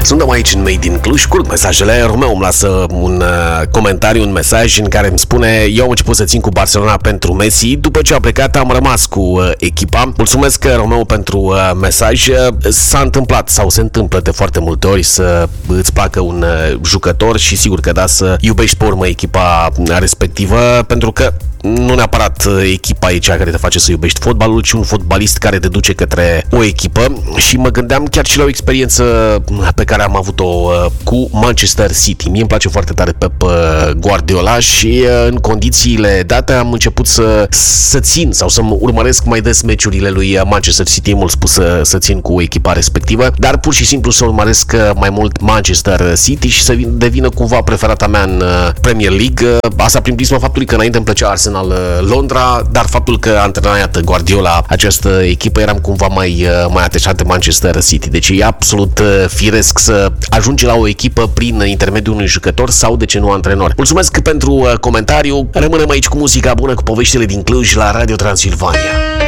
Suntem aici în Made in Cluj, scurt mesajele. Romeo îmi lasă un comentariu, un mesaj în care îmi spune: eu am început să țin cu Barcelona pentru Messi, după ce a plecat am rămas cu echipa. Mulțumesc, Romeo, pentru mesaj. S-a întâmplat sau se întâmplă de foarte multe ori să îți placă un jucător și sigur că da, să iubești pe urmă echipa respectivă, pentru că nu neapărat echipa e cea care te face să iubești fotbalul, ci un fotbalist care te duce către o echipă. Și mă gândeam chiar și la o experiență pe care am avut-o cu Manchester City. Mie îmi place foarte tare Pep Guardiola și în condițiile date am început să țin sau să urmăresc mai des meciurile lui Manchester City. E mult spus să țin cu echipa respectivă, dar pur și simplu să urmăresc mai mult Manchester City și să devină cumva preferata mea în Premier League. Asta prin prisma faptului că înainte îmi plăcea Arsenal Londra, dar faptul că antrena, iată, Guardiola această echipă, eram cumva mai atașat de Manchester City. Deci e absolut firesc să ajungi la o echipă prin intermediul unui jucător sau, de ce nu, antrenor. Mulțumesc pentru comentariu. Rămânem aici cu muzica bună, cu poveștile din Cluj la Radio Transilvania.